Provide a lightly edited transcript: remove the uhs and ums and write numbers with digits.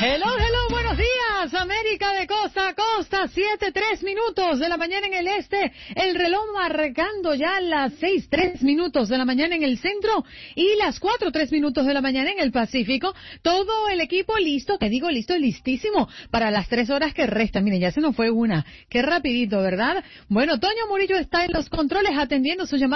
Hello, hello, buenos días, América de costa a costa, 7:03 de la mañana en el este, el reloj marcando ya las 6:03 de la mañana en el centro y las 4:03 de la mañana en el Pacífico. Todo el equipo listo, que digo listo, listísimo para las 3 horas que restan. Miren, ya se nos fue una, qué rapidito, ¿verdad? Bueno, Toño Murillo está en los controles atendiendo su llamada